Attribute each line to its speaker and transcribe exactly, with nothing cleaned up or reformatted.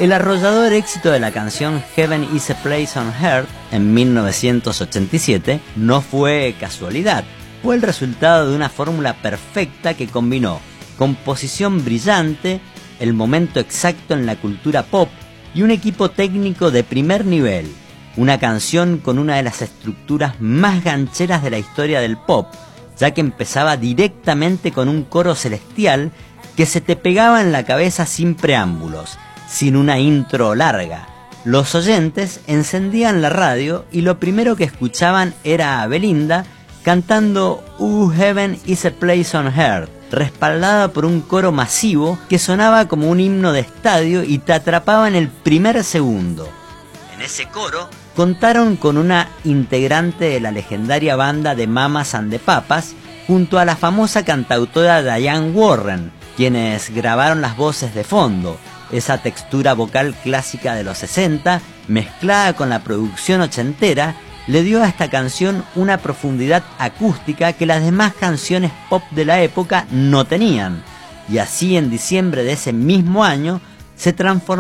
Speaker 1: El arrollador éxito de la canción Heaven is a Place on Earth en mil novecientos ochenta y siete no fue casualidad, fue el resultado de una fórmula perfecta que combinó composición brillante, el momento exacto en la cultura pop y un equipo técnico de primer nivel. Una canción con una de las estructuras más gancheras de la historia del pop, ya que empezaba directamente con un coro celestial que se te pegaba en la cabeza sin preámbulos, sin una intro larga. Los oyentes encendían la radio y lo primero que escuchaban era a Belinda cantando "Oh, Heaven is a Place on Earth", respaldada por un coro masivo que sonaba como un himno de estadio y te atrapaba en el primer segundo. En ese coro contaron con una integrante de la legendaria banda de Mamas and the Papas, junto a la famosa cantautora Diane Warren, quienes grabaron las voces de fondo, esa textura vocal clásica de los sesenta, mezclada con la producción ochentera, le dio a esta canción una profundidad acústica que las demás canciones pop de la época no tenían, y así en diciembre de ese mismo año se transformó